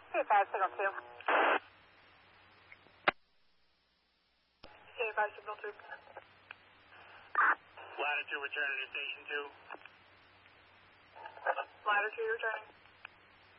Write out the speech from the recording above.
Okay, 5 signal 2. Okay, 5 signal 2. Latitude returning to station 2. Latitude returning.